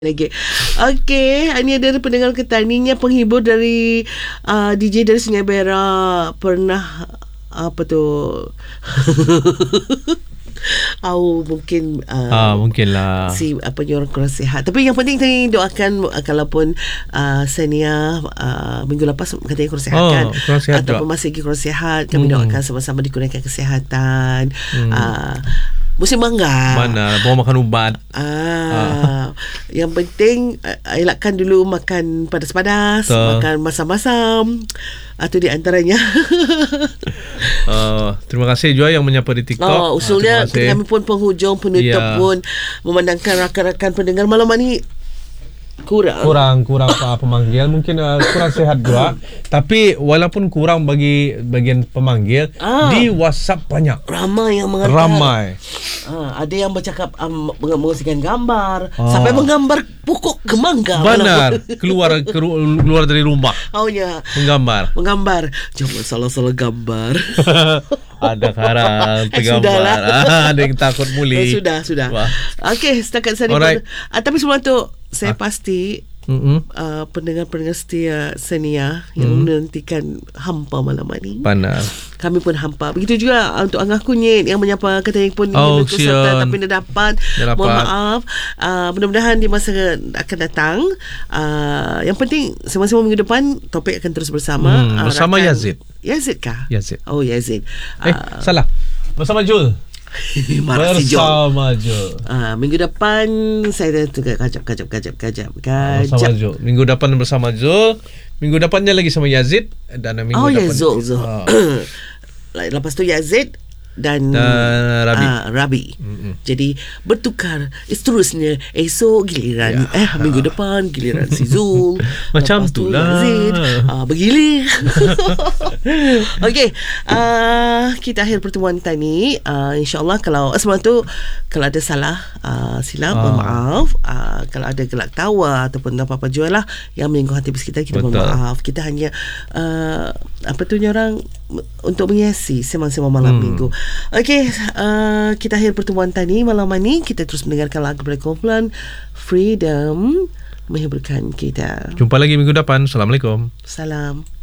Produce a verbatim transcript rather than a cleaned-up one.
Lagi. Okey, ini ada pendengar ketaninya penghibur dari uh, D J dari Sungai Berak. Pernah apa tu? Oh, mungkin uh, ah, mungkinlah si apa ni orang kurang sihat. Tapi yang penting tadi doakan uh, kalaupun uh, Sania uh, minggu lepas katanya kurang sihat oh, kan, kurang sihat ataupun juga. masih lagi kurang sihat, kami hmm. doakan sama-sama dikurangkan kesihatan. hmm. uh, Musim mangga. Mana mau makan ubat. Ah, ah. Yang penting uh, elakkan dulu makan padas-padas, Tuh. makan masam-masam. Atau di antaranya. uh, terima kasih juga yang menyapa di TikTok. Oh, usulnya uh, kami pun penghujung penutup yeah. pun memandangkan rakan-rakan pendengar malam ini kurang kurang kurang apa pemanggil mungkin uh, kurang sehat juga. Tapi walaupun kurang bagi bagian pemanggil, ah. di WhatsApp banyak ramai yang mengatakan ramai. Ah, ada yang bercakap um, mengusihkan gambar ah. sampai menggambar pokok kemangga. Benar, keluar keluar dari rumah. Oh ya, menggambar. Menggambar. Jangan salah-salah gambar. Ada karang tergambar. Eh, ah, ada yang takut muli. Eh, sudah, sudah. Okey, setakat saya Alright. Ah, tapi sebelum tu saya ah. pasti mm-hmm. uh, pendengar-pendengar setia Senia yang mm. menantikan hampa malam ini. Panas. Kami pun hampa. Begitu juga untuk Angah Kunyit yang menyapa katanya pun oh, ingin serta tapi dah dapat. Dah Mohon dapat. maaf. Uh, mudah-mudahan di masa akan datang, uh, yang penting semasa minggu depan topik akan terus bersama. Hmm, uh, bersama rakan, Yazid. Yazid kah? Yazid. Oh, Yazid. Eh, uh, salah. Bersama Jul. Bersama Jul. Uh, minggu depan saya dah tengah kajap kajap kajap kajap kajap. Bersama Jul. Minggu depan bersama Jul. Minggu depannya lagi sama Yazid dan minggu oh, depan. Oh ya Zul Zul. Oh. Lepas tu Yazid dan, dan Rabi. Uh, Rabi. Mm-hmm. Jadi bertukar. Seterusnya esok giliran ya. eh minggu depan giliran si Zul. Macam tu lah. Yazid. Uh, bergilir. Okey, uh, kita akhir pertemuan tadi. Uh, InsyaAllah kalau sebelum tu kalau ada salah uh, silap, ah. maaf. Uh, kalau ada gelak tawa ataupun apa-apa jual lah yang menyinggung hati kita, kita mohon maaf. Kita hanya uh, apa tu orang untuk menghiasi semang-semang malam hmm. minggu. Okey, uh, kita akhir pertemuan tadi malam ini. Kita terus mendengarkan lagu dari kumpulan Freedom menghiburkan kita. Jumpa lagi minggu depan. Assalamualaikum. Salam.